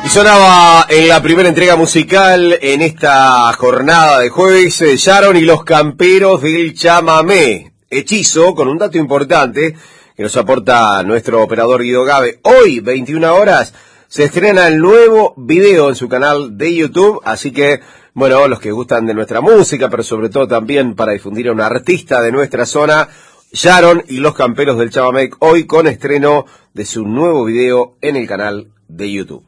Sonaba en la primera entrega musical en esta jornada de jueves Sharon y los camperos del chamamé. Hechizo, con un dato importante que nos aporta nuestro operador Guido Gabe. Hoy, 21 horas, se estrena el nuevo video en su canal de YouTube, así que, bueno, los que gustan de nuestra música, pero sobre todo también para difundir a un artista de nuestra zona, Sharon y los camperos del chamamé, hoy con estreno de su nuevo video en el canal de YouTube.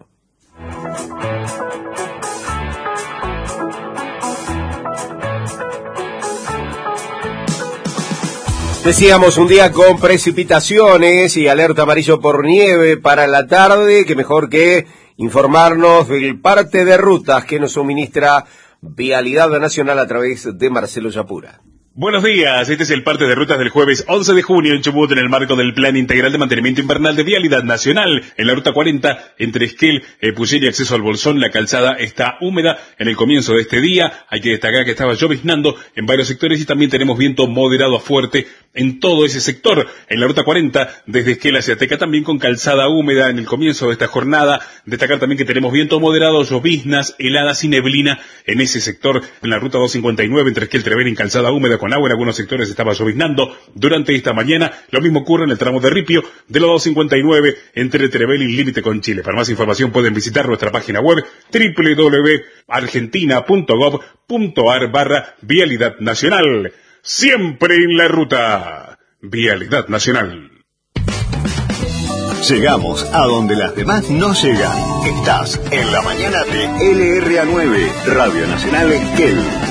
Decíamos, un día con precipitaciones y alerta amarillo por nieve para la tarde, que mejor que informarnos del parte de rutas que nos suministra Vialidad Nacional a través de Marcelo Yapura. Buenos días, este es el parte de rutas del jueves 11 de junio en Chubut en el marco del Plan Integral de Mantenimiento Invernal de Vialidad Nacional. En la ruta 40, entre Esquel, Puyén y acceso al Bolsón, la calzada está húmeda en el comienzo de este día. Hay que destacar que estaba lloviznando en varios sectores y también tenemos viento moderado a fuerte en todo ese sector. En la ruta 40, desde Esquel hacia Teca, también con calzada húmeda en el comienzo de esta jornada. Destacar también que tenemos viento moderado, lloviznas, heladas y neblina en ese sector. En la ruta 259, entre Esquel, Trevelin, calzada húmeda con agua, en algunos sectores estaba lloviznando durante esta mañana. Lo mismo ocurre en el tramo de Ripio de la 259 entre Trevelin límite con Chile. Para más información pueden visitar nuestra página web www.argentina.gov.ar/Vialidad Nacional. Siempre en la ruta. Vialidad Nacional. Llegamos a donde las demás no llegan. Estás en la mañana de LRA9, Radio Nacional Esquel.